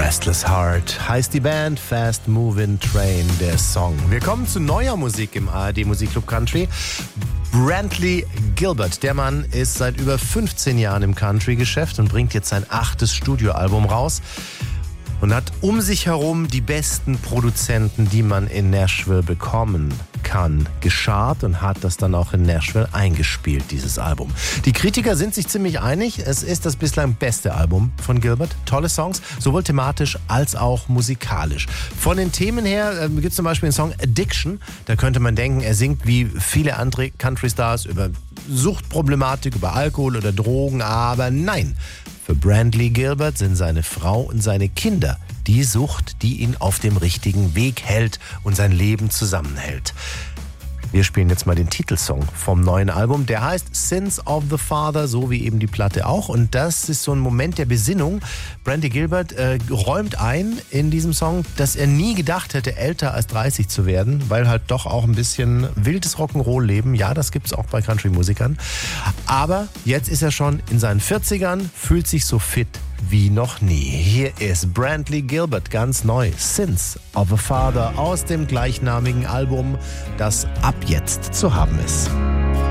Restless Heart heißt die Band, Fast Moving Train der Song. Wir kommen zu neuer Musik im ARD Musikclub Country. Brantley Gilbert, der Mann ist seit über 15 Jahren im Country-Geschäft und bringt jetzt sein 8. Studioalbum raus und hat um sich herum die besten Produzenten, die man in Nashville bekommen kann, geschart und hat das dann auch in Nashville eingespielt, dieses Album. Die Kritiker sind sich ziemlich einig, es ist das bislang beste Album von Gilbert. Tolle Songs, sowohl thematisch als auch musikalisch. Von den Themen her gibt es zum Beispiel den Song Addiction. Da könnte man denken, er singt wie viele andere Country-Stars über Suchtproblematik, über Alkohol oder Drogen, aber nein. Für Brantley Gilbert sind seine Frau und seine Kinder die Sucht, die ihn auf dem richtigen Weg hält und sein Leben zusammenhält. Wir spielen jetzt mal den Titelsong vom neuen Album. Der heißt Sins of the Father, so wie eben die Platte auch. Und das ist so ein Moment der Besinnung. Brantley Gilbert räumt ein in diesem Song, dass er nie gedacht hätte, älter als 30 zu werden, weil halt doch auch ein bisschen wildes Rock'n'Roll-Leben. Ja, das gibt's auch bei Country-Musikern. Aber jetzt ist er schon in seinen 40ern, fühlt sich so fit wie noch nie. Hier ist Brantley Gilbert ganz neu. Sins of a Father aus dem gleichnamigen Album, das ab jetzt zu haben ist.